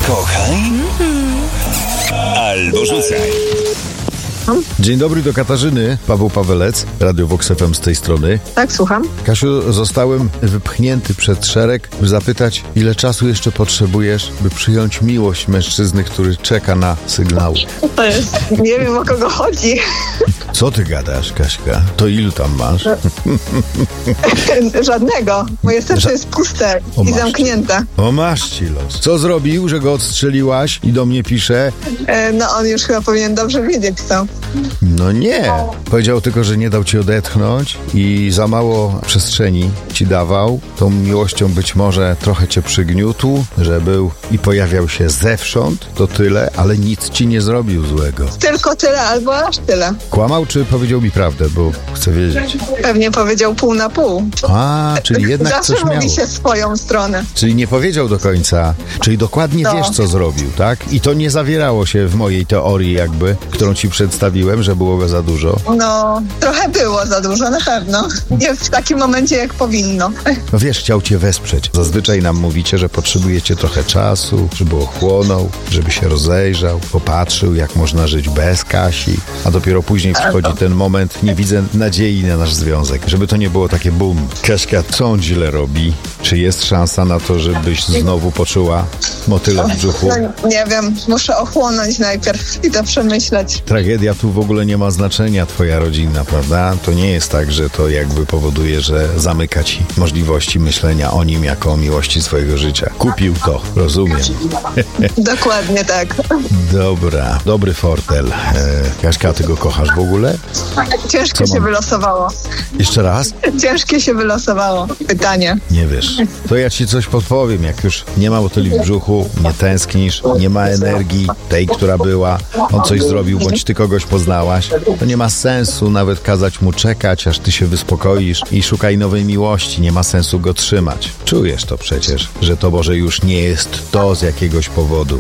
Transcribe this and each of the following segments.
Kochaj albo rzucaj. Dzień dobry, do Katarzyny. Paweł Pawelec, Radio Vox FM z tej strony. Tak, słucham. Kasiu, zostałem wypchnięty przed szereg, by zapytać, ile czasu jeszcze potrzebujesz, by przyjąć miłość mężczyzny, który czeka na sygnał. To jest, nie wiem, o kogo chodzi. Co ty gadasz, Kaśka? To ilu tam masz? Żadnego. Moje serce jest puste i zamknięte. O, masz ci los. Co zrobił, że go odstrzeliłaś i do mnie pisze? No on już chyba powinien dobrze wiedzieć co. No nie. Powiedział tylko, że nie dał ci odetchnąć i za mało przestrzeni ci dawał. Tą miłością być może trochę cię przygniótł, że był i pojawiał się zewsząd. To tyle, ale nic ci nie zrobił złego. Tylko tyle albo aż tyle. Kłamał, czy powiedział mi prawdę, bo chcę wiedzieć. Pewnie powiedział pół na pół. A, czyli jednak zawsze coś miał. mówi się swoją stronę. Czyli nie powiedział do końca. Czyli dokładnie wiesz, co zrobił, tak? I to nie zawierało się w mojej teorii jakby, którą ci przedstawiłem, że byłoby za dużo. No, trochę było za dużo, na pewno. Nie w takim momencie, jak powinno. No wiesz, chciał cię wesprzeć. Zazwyczaj nam mówicie, że potrzebujecie trochę czasu, żeby ochłonął, żeby się rozejrzał, popatrzył, jak można żyć bez Kasi. A dopiero później przychodzi ten moment, nie widzę nadziei na nasz związek. Żeby to nie było takie bum. Kaśka, co on źle robi? Czy jest szansa na to, żebyś znowu poczuła motyle w brzuchu? No, nie wiem, muszę ochłonąć najpierw i to przemyśleć. Tragedia tu w ogóle nie ma znaczenia, twoja rodzina, prawda? To nie jest tak, że to jakby powoduje, że zamyka ci możliwości myślenia o nim jako o miłości swojego życia. Kupił to, rozumiem. Dokładnie tak. Dobra, dobry fortel. Kaśka, ty go kochasz w ogóle? Ciężkie się wylosowało. Jeszcze raz? Ciężkie się wylosowało. Pytanie. Nie wiesz. To ja ci coś podpowiem. Jak już nie ma motyli w brzuchu, nie tęsknisz, nie ma energii tej, która była, on coś zrobił, bądź ty kogoś poznałaś, to nie ma sensu nawet kazać mu czekać, aż ty się wyspokoisz i szukaj nowej miłości. Nie ma sensu go trzymać. Czujesz to przecież, że to może już nie jest to z jakiegoś powodu.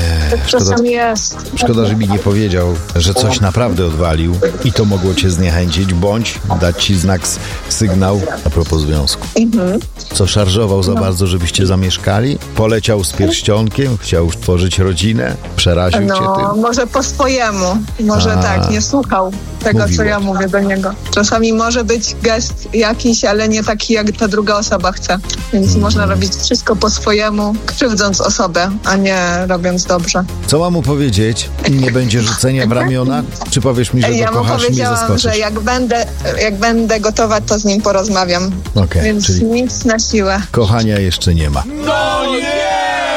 Czasami jest. Szkoda, że mi nie powiedział, że coś naprawdę odwalił i to mogło cię zniechęcić, bądź dać ci znak, sygnał a propos związku. Co, szarżował za bardzo, żebyście zamieszkali? Poleciał z pierścionkiem? Chciał już tworzyć rodzinę? Przeraził cię tym? Może po swojemu. Może tak, nie słuchał tego, co ja mówię do niego. Czasami może być gest jakiś, ale nie taki, jak ta druga osoba chce. Więc można robić wszystko po swojemu, krzywdząc osobę, a nie robiąc dobrze. Co mam mu powiedzieć? Nie będzie rzucenia w ramiona? Czy powiesz mi, że go kochasz i mnie zaskoczysz? Że jak będę gotowa, to z nim porozmawiam. Okej, Więc czyli nic na siłę. kochania jeszcze nie ma. No nie!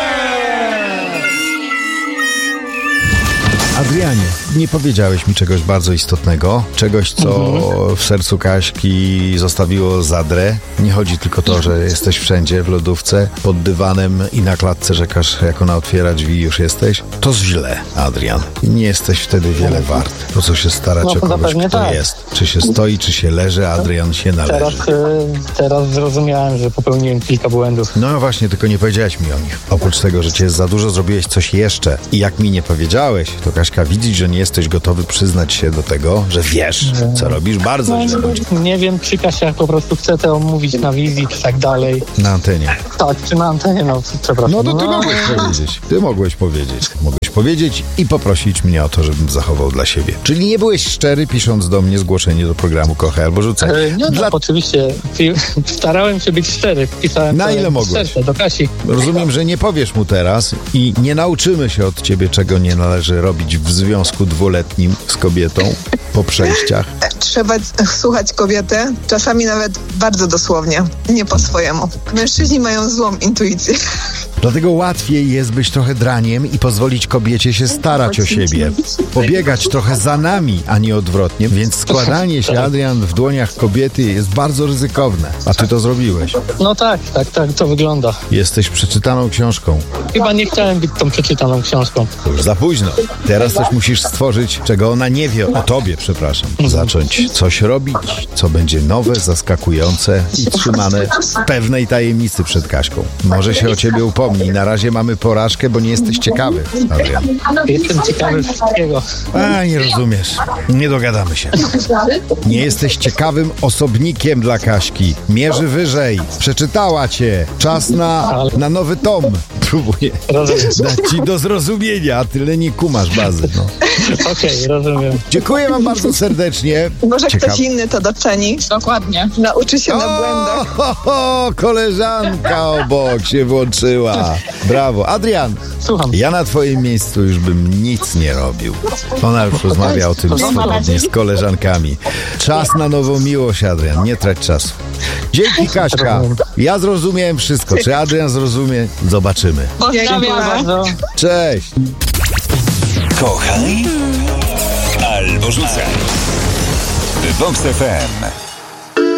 Adrianie, nie powiedziałeś mi czegoś bardzo istotnego, czegoś, co w sercu Kaśki zostawiło zadrę. Nie chodzi tylko o to, że jesteś wszędzie, w lodówce, pod dywanem i na klatce czekasz, jak ona otwiera drzwi, już jesteś. To źle, Adrian. Nie jesteś wtedy wiele wart. Po co się starać o kogoś, kto tak jest? Czy się stoi, czy się leży, Adrian się należy. Teraz zrozumiałem, że popełniłem kilka błędów. No właśnie, tylko nie powiedziałeś mi o nich. Oprócz tego, że cię jest za dużo, zrobiłeś coś jeszcze. I jak mi nie powiedziałeś, to Kaśka widzi, że nie jesteś gotowy przyznać się do tego, że wiesz, co robisz bardzo źle. Nie wiem, czy Kasia po prostu chce to omówić na wizji, czy tak dalej. Na antenie. Tak, czy na antenie, przepraszam. No to ty mogłeś powiedzieć. Ty mogłeś powiedzieć. Mogłeś powiedzieć i poprosić mnie o to, żebym zachował dla siebie. Czyli nie byłeś szczery, pisząc do mnie zgłoszenie do programu Kochaj albo Rzucaj. Oczywiście. Starałem się być szczery. Pisałem na ile mogłeś? Do Kasi. Rozumiem, że nie powiesz mu teraz i nie nauczymy się od ciebie, czego nie należy robić w związku dwuletnim z kobietą po przejściach. Trzeba słuchać kobiety, czasami nawet bardzo dosłownie, nie po swojemu. Mężczyźni mają złą intuicję. Dlatego łatwiej jest być trochę draniem i pozwolić kobiecie się starać o siebie. Pobiegać trochę za nami, a nie odwrotnie. Więc składanie się, Adrian, w dłoniach kobiety jest bardzo ryzykowne. A ty to zrobiłeś. No tak, to wygląda. Jesteś przeczytaną książką. Chyba nie chciałem być tą przeczytaną książką. To już za późno. Teraz coś musisz stworzyć, czego ona nie wie o tobie, przepraszam. Zacząć coś robić, co będzie nowe, zaskakujące i trzymane w pewnej tajemnicy przed Kaśką. Może się o ciebie upomni. Na razie mamy porażkę, bo nie jesteś ciekawy, Adrian. Adrian? Jestem ciekawy wszystkiego. A, nie rozumiesz. Nie dogadamy się. Nie jesteś ciekawym osobnikiem dla Kaśki. Mierzy wyżej. Przeczytała cię. Czas na nowy tom. Próbuję Rozumiem. dać ci do zrozumienia, a tyle nie kumasz bazy. No. Okej, rozumiem. Dziękuję wam bardzo serdecznie. Może Ciekawe. ktoś inny to doceni. Dokładnie. Nauczy się na błędach. Koleżanka obok się włączyła. Brawo. Adrian, Słucham. ja na twoim miejscu już bym nic nie robił. Ona już rozmawia o tym swobodnie z koleżankami. Czas na nową miłość, Adrian. Nie trać czasu. Dzięki, Kaśka. Ja zrozumiałem wszystko. Czy Adrian zrozumie? Zobaczymy. Dziękuję Pozdrawiamy. bardzo. Cześć. Kochaj albo rzucaj. Vox FM.